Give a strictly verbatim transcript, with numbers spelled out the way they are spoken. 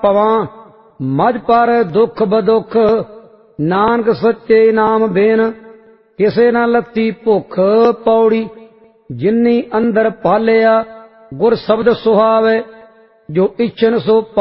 ਪਵਾਂ, ਮਝ ਪਰ ਦੁੱਖ ਬਦੁੱਖ। ਨਾਨਕ ਸੱਚੇ ਨਾਮ ਬਿਨ ਕਿਸੇ ਨਾ ਲੱਤੀ ਭੁੱਖ। ਪੌੜੀ ਜਿਨੀ ਅੰਦਰ ਪਾਲਿਆ, ਗੁਰ ਸ਼ਬਦ ਸੁਹਾਵੇ, ਜੋ ਇਛਨ ਸੋ